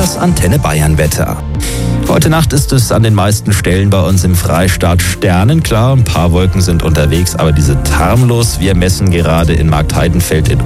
das Antenne Bayern Wetter. Heute Nacht ist es an den meisten Stellen bei uns im Freistaat sternenklar. Ein paar Wolken sind unterwegs, aber die sind harmlos. Wir messen gerade in Marktheidenfeld in